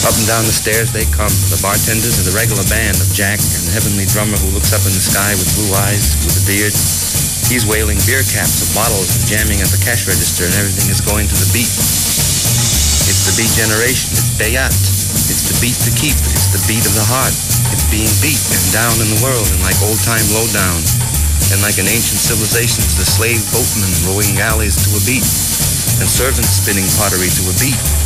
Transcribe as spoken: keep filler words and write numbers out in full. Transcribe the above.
Up and down the stairs they come, the bartenders and the regular band of Jack and the heavenly drummer who looks up in the sky with blue eyes, with a beard. He's wailing beer caps of bottles and jamming at the cash register, and everything is going to the beat. It's the beat generation. It's Bayat. It's the beat to keep. It's the beat of the heart. It's being beat and down in the world, and like old-time lowdown. And like in ancient civilizations, the slave boatmen rowing galleys to a beat, and servants spinning pottery to a beat.